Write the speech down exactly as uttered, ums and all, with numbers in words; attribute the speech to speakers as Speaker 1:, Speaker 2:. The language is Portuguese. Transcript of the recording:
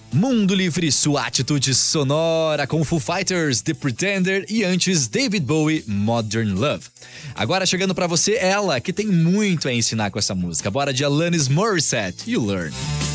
Speaker 1: Mundo Livre, sua atitude sonora com Foo Fighters, The Pretender e antes David Bowie, Modern Love. Agora chegando pra você ela, que tem muito a ensinar com essa música. Bora de Alanis Morissette, You Learn.